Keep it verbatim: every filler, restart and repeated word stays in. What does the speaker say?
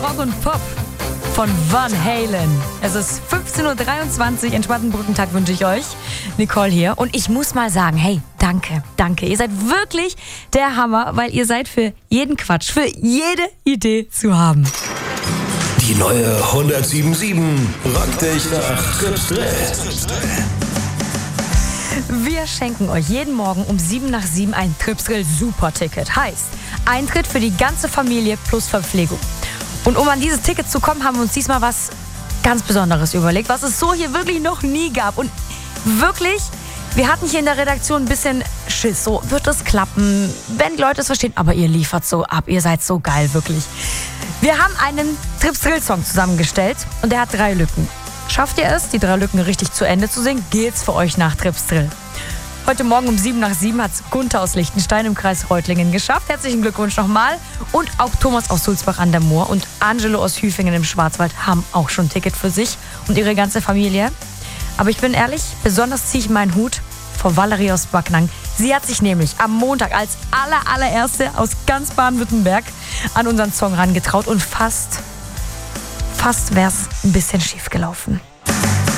Rock und Pop von Van Halen. Es ist fünfzehn Uhr dreiundzwanzig, entspannten Brückentag wünsche ich euch. Nicole hier. Und ich muss mal sagen, hey, danke, danke. Ihr seid wirklich der Hammer, weil ihr seid für jeden Quatsch, für jede Idee zu haben. Die neue hundertsieben Komma sieben rockt dich nach Tripsdrill. Wir schenken euch jeden Morgen um sieben nach sieben ein Tripsdrill Super-Ticket. Heißt, Eintritt für die ganze Familie plus Verpflegung. Und um an dieses Ticket zu kommen, haben wir uns diesmal was ganz Besonderes überlegt, was es so hier wirklich noch nie gab. Und wirklich, wir hatten hier in der Redaktion ein bisschen Schiss. So, wird es klappen, wenn die Leute es verstehen? Aber ihr liefert so ab, ihr seid so geil, wirklich. Wir haben einen Tripsdrill-Song zusammengestellt und der hat drei Lücken. Schafft ihr es, die drei Lücken richtig zu Ende zu singen, geht's für euch nach Tripsdrill. Heute Morgen um sieben nach sieben hat es Gunther aus Liechtenstein im Kreis Reutlingen geschafft. Herzlichen Glückwunsch nochmal. Und auch Thomas aus Sulzbach an der Mur und Angelo aus Hüfingen im Schwarzwald haben auch schon ein Ticket für sich und ihre ganze Familie. Aber ich bin ehrlich, besonders ziehe ich meinen Hut vor Valerie aus Backnang. Sie hat sich nämlich am Montag als aller, allererste aus ganz Baden-Württemberg an unseren Song rangetraut und fast, fast wäre es ein bisschen schief gelaufen.